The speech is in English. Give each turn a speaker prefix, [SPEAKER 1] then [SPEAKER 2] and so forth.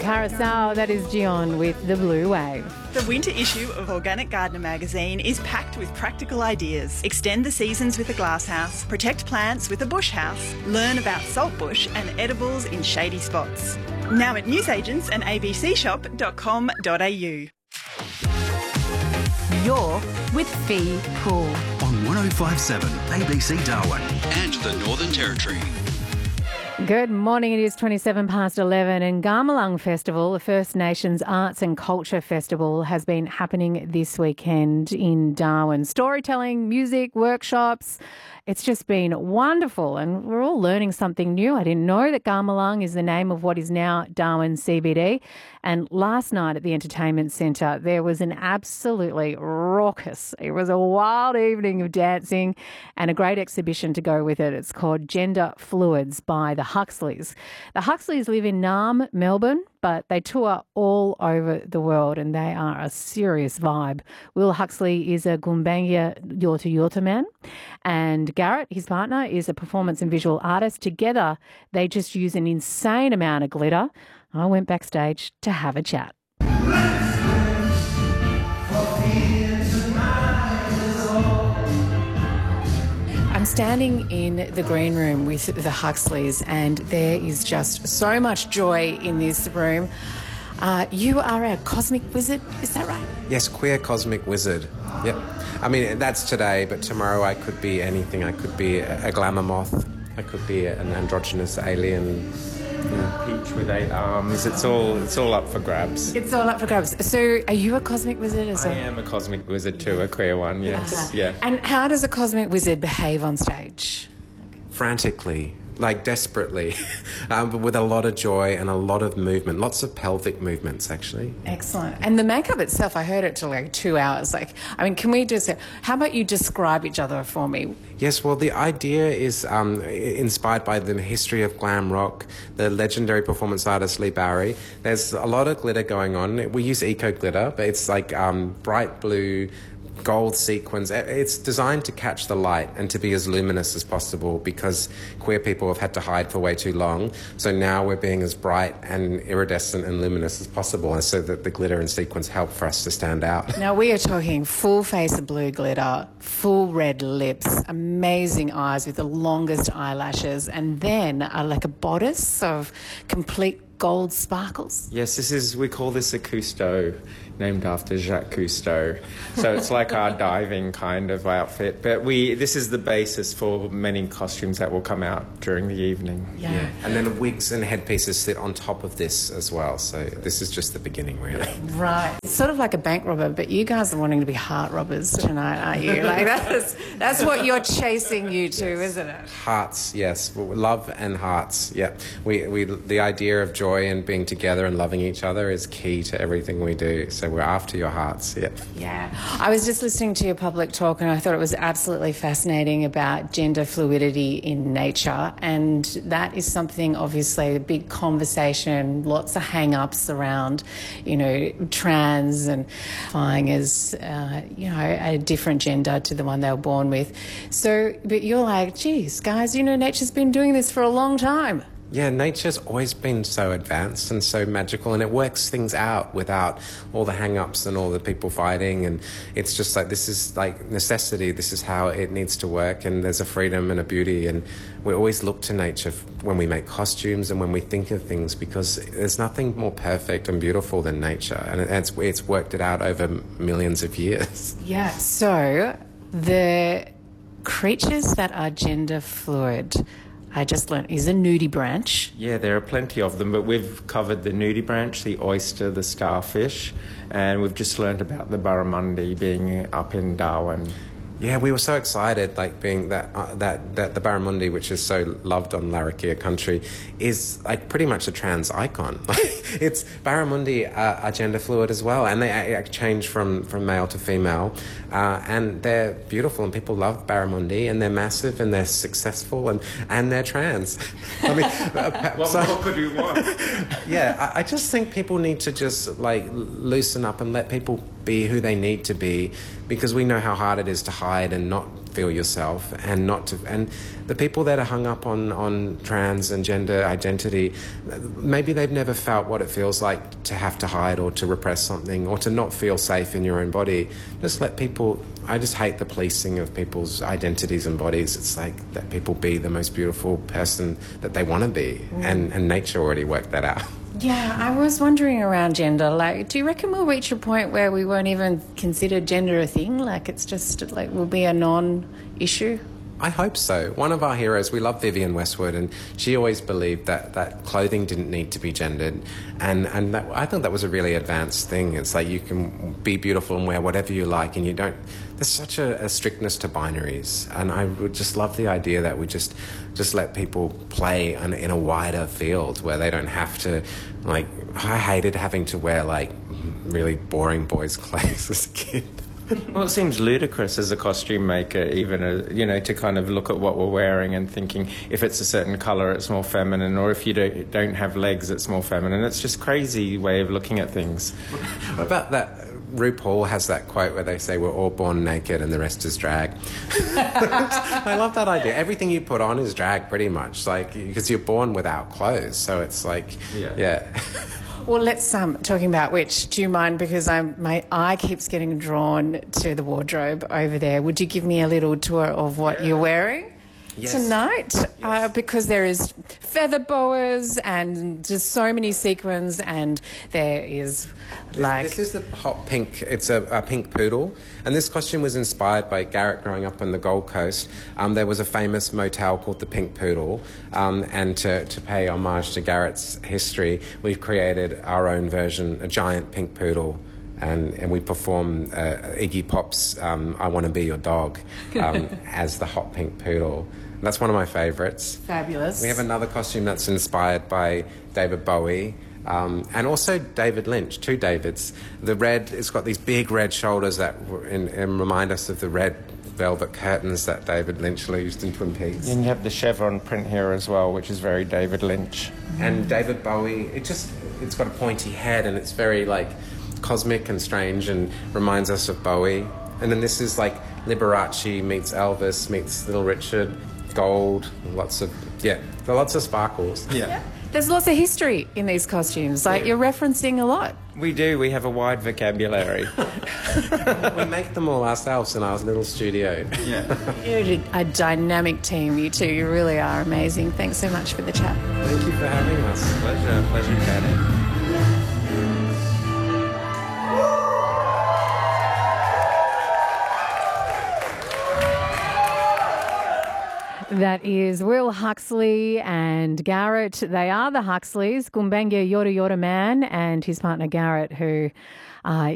[SPEAKER 1] Carousel, that is Gion with The Blue Wave.
[SPEAKER 2] The winter issue of Organic Gardener magazine is packed with practical ideas. Extend the seasons with a glasshouse, protect plants with a bush house, learn about saltbush and edibles in shady spots. Now at newsagents and abcshop.com.au.
[SPEAKER 3] You're with Fee Poole
[SPEAKER 4] on 105.7 ABC Darwin and the Northern Territory.
[SPEAKER 1] Good morning. It is 27 past 11 and Garmalung Festival, the First Nations Arts and Culture Festival, has been happening this weekend in Darwin. Storytelling, music, workshops. It's just been wonderful and we're all learning something new. I didn't know that Garmalung is the name of what is now Darwin CBD. And last night at the Entertainment Centre, there was an absolutely raucous, it was a wild evening of dancing and a great exhibition to go with it. It's called Gender Fluids by the Huxleys. The Huxleys live in Naarm, Melbourne, but they tour all over the world and they are a serious vibe. Will Huxley is a Gumbaynggirr Yorta Yorta man and Garrett, his partner, is a performance and visual artist. Together, they just use an insane amount of glitter. I went backstage to have a chat. I'm standing in the green room with the Huxleys and there is just so much joy in this room. You are a cosmic wizard, is that right?
[SPEAKER 5] Yes, queer cosmic wizard. Yep. I mean, that's today, but tomorrow I could be anything. I could be a glamour moth. I could be an androgynous alien. Peach with 8 arms. It's all up for grabs.
[SPEAKER 1] It's all up for grabs. So are you a cosmic wizard as well?
[SPEAKER 5] I am a cosmic wizard too, a queer one, yes. Yeah.
[SPEAKER 1] And how does a cosmic wizard behave on stage?
[SPEAKER 5] Frantically, like desperately, but with a lot of joy and a lot of movement, lots of pelvic movements actually.
[SPEAKER 1] Excellent. And the makeup itself, I heard it to like 2 hours. Can we just, how about you describe each other for me?
[SPEAKER 5] Yes, well, the idea is inspired by the history of glam rock, the legendary performance artist Lee Barry. There's a lot of glitter going on. We use eco glitter, but it's like bright blue, gold sequins. It's designed to catch the light and to be as luminous as possible because queer people have had to hide for way too long. So now we're being as bright and iridescent and luminous as possible, and so that the glitter and sequins help for us to stand out.
[SPEAKER 1] Now we are talking full face of blue glitter, full red lips, amazing eyes with the longest eyelashes, and then like a bodice of complete gold sparkles.
[SPEAKER 5] Yes, we call this a Cousteau, named after Jacques Cousteau. So it's like our diving kind of outfit. But this is the basis for many costumes that will come out during the evening.
[SPEAKER 1] Yeah.
[SPEAKER 5] And then wigs and headpieces sit on top of this as well. So this is just the beginning, really.
[SPEAKER 1] Right. It's sort of like a bank robber, but you guys are wanting to be heart robbers tonight, aren't you? Like that's what you're chasing you to, isn't it?
[SPEAKER 5] Hearts, yes. Love and hearts, yeah. The idea of joy and being together and loving each other is key to everything we do. So we're after your hearts, yeah.
[SPEAKER 1] Yeah. I was just listening to your public talk and I thought it was absolutely fascinating about gender fluidity in nature, and that is something, obviously, a big conversation, lots of hang-ups around, trans and flying as, a different gender to the one they were born with. So, but you're like, geez, guys, nature's been doing this for a long time.
[SPEAKER 5] Yeah, nature's always been so advanced and so magical, and it works things out without all the hang-ups and all the people fighting, and it's just like, this is like necessity, this is how it needs to work, and there's a freedom and a beauty, and we always look to nature when we make costumes and when we think of things, because there's nothing more perfect and beautiful than nature, and it's worked it out over millions of years.
[SPEAKER 1] Yeah, so the creatures that are gender fluid, I just learned, is a nudibranch.
[SPEAKER 6] Yeah, there are plenty of them, but we've covered the nudibranch, the oyster, the starfish, and we've just learned about the barramundi being up in Darwin.
[SPEAKER 5] Yeah, we were so excited, being that the barramundi, which is so loved on Larrakia country, is like pretty much a trans icon. It's barramundi are gender fluid as well, and they change from male to female, and they're beautiful, and people love barramundi, and they're massive, and they're successful, and they're trans. I mean,
[SPEAKER 6] what could you want?
[SPEAKER 5] Yeah, I just think people need to just loosen up and let people be who they need to be, because we know how hard it is to hide and not feel yourself and not to. And the people that are hung up on trans and gender identity, maybe they've never felt what it feels like to have to hide or to repress something or to not feel safe in your own body. Just let people. I just hate the policing of people's identities and bodies. It's like let people be the most beautiful person that they want to be, and nature already worked that out.
[SPEAKER 1] Yeah, I was wondering around gender, like, do you reckon we'll reach a point where we won't even consider gender a thing? Like, it's just, like, will be a non-issue?
[SPEAKER 5] I hope so. One of our heroes, we love Vivienne Westwood, and she always believed that clothing didn't need to be gendered, and that, I thought that was a really advanced thing. It's like you can be beautiful and wear whatever you like, and you don't. There's such a strictness to binaries, and I would just love the idea that we just let people play in a wider field where they don't have to, like. I hated having to wear like really boring boys' clothes as a kid.
[SPEAKER 6] Well, it seems ludicrous as a costume maker, even, to kind of look at what we're wearing and thinking if it's a certain colour, it's more feminine, or if you don't have legs, it's more feminine. It's just crazy way of looking at things.
[SPEAKER 5] What about that? RuPaul has that quote where they say we're all born naked and the rest is drag. I love that idea. Everything you put on is drag, pretty much, like because you're born without clothes. So it's like, yeah.
[SPEAKER 1] Well, let's talking about which. Do you mind, because my eye keeps getting drawn to the wardrobe over there. Would you give me a little tour of what you're wearing tonight?
[SPEAKER 5] Yes.
[SPEAKER 1] Because there is feather boas and just so many sequins, and there is like
[SPEAKER 5] this is the hot pink. It's a pink poodle, and this costume was inspired by Garrett growing up on the Gold Coast. There was a famous motel called the Pink Poodle, and to pay homage to Garrett's history, we've created our own version, a giant pink poodle. And we perform Iggy Pop's I Want to Be Your Dog as the hot pink poodle. And that's one of my favourites.
[SPEAKER 1] Fabulous.
[SPEAKER 5] We have another costume that's inspired by David Bowie and also David Lynch, two Davids. The red, it's got these big red shoulders that and remind us of the red velvet curtains that David Lynch used in Twin Peaks.
[SPEAKER 6] And you have the chevron print here as well, which is very David Lynch.
[SPEAKER 5] And David Bowie, it's got a pointy head and it's very like cosmic and strange and reminds us of Bowie. And then this is like Liberace meets Elvis meets Little Richard, gold, lots of sparkles.
[SPEAKER 6] Yeah.
[SPEAKER 1] There's lots of history in these costumes. Like you're referencing a lot.
[SPEAKER 6] We do. We have a wide vocabulary.
[SPEAKER 5] We make them all ourselves in our little studio.
[SPEAKER 6] Yeah.
[SPEAKER 1] You're a dynamic team, you two. You really are amazing. Thanks so much for the chat.
[SPEAKER 5] Thank you for having us.
[SPEAKER 6] Pleasure chatting.
[SPEAKER 1] That is Will Huxley and Garrett. They are the Huxleys, Gumbaynggirr Yorta Yorta Man and his partner Garrett, who